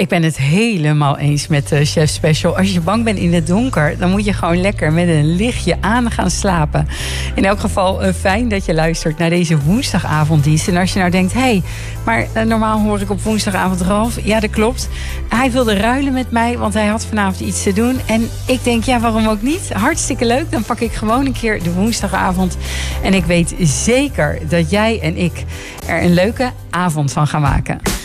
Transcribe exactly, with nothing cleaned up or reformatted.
Ik ben het helemaal eens met uh, Chef Special. Als je bang bent in het donker, dan moet je gewoon lekker met een lichtje aan gaan slapen. In elk geval uh, fijn dat je luistert naar deze woensdagavonddienst. En als je nou denkt, hé, hey, maar uh, normaal hoor ik op woensdagavond Ralf. Ja, dat klopt. Hij wilde ruilen met mij, want hij had vanavond iets te doen. En ik denk, ja, waarom ook niet? Hartstikke leuk. Dan pak ik gewoon een keer de woensdagavond. En ik weet zeker dat jij en ik er een leuke avond van gaan maken.